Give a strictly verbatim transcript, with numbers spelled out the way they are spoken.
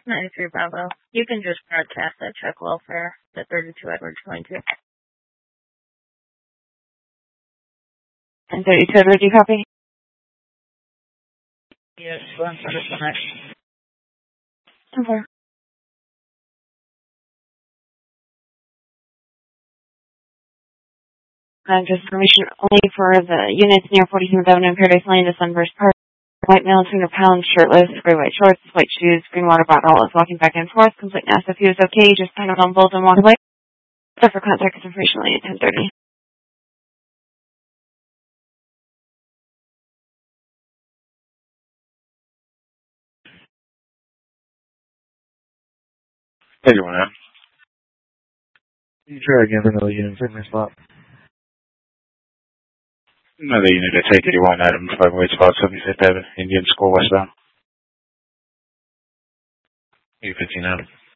ninety-three Bravo. You can just broadcast that check welfare that thirty-two Edwards going to. And thirty-two Edwards, you copy? Yes, one for the next. Okay. Uh, just information only for the units near forty-seventh Avenue and Paradise Lane to Sunburst Park. White male, two hundred pounds, shirtless, gray white shorts, white shoes, green water bottle, is walking back and forth. Complaint asked if he was okay, just kind of humbled and walked away. For contact information only at ten thirty. Hey, you want out? You try again for another unit in my spot. Another unit to take eighty-one, Adam, five oh eight spot, seventy-fifth Avenue, Indian School, westbound. eight fifteen Adam.